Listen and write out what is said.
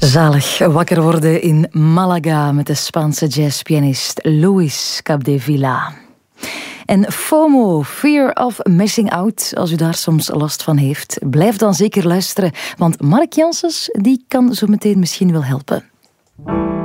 Zalig wakker worden in Malaga met de Spaanse jazzpianist Luis Capdevila. En FOMO, Fear of Missing Out, als u daar soms last van heeft, blijf dan zeker luisteren, want Mark Janssens die kan zo meteen misschien wel helpen.